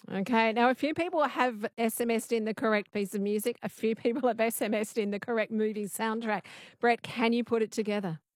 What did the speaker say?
Okay. Now, a few people have SMS'd in the correct piece of music. A few people have SMS'd in the correct movie soundtrack. Brett, can you put it together?